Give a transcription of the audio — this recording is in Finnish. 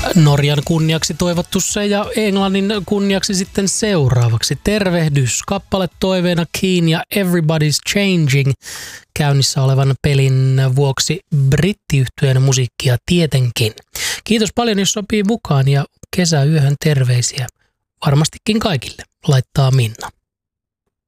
Norjan kunniaksi toivottu se ja Englannin kunniaksi sitten seuraavaksi. Tervehdys, kappale toiveena Keane ja Everybody's Changing. Käynnissä olevan pelin vuoksi brittiyhtyeen musiikkia tietenkin. Kiitos paljon, jos sopii mukaan ja kesäyöhön terveisiä. Varmastikin kaikille, laittaa Minna.